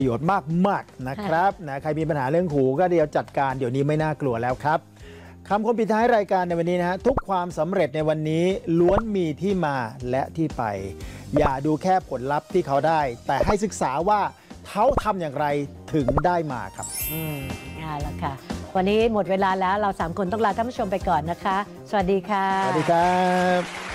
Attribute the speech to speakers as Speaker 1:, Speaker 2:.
Speaker 1: ประโยชน์มากๆนะครับนะใครมีปัญหาเรื่องหูก็เดี๋ยวจัดการเดี๋ยวนี้ไม่น่ากลัวแล้วครับคำคมปิดท้ายรายการในวันนี้นะฮะทุกความสำเร็จในวันนี้ล้วนมีที่มาและที่ไปอย่าดูแค่ผลลัพธ์ที่เขาได้แต่ให้ศึกษาว่าเขาทำอย่างไรถึงได้มาครับ
Speaker 2: เอาละค่ะวันนี้หมดเวลาแล้วเรา3คนต้องลาท่านผู้ชมไปก่อนนะคะสวัสดีค่ะ
Speaker 1: สวัสดีครับ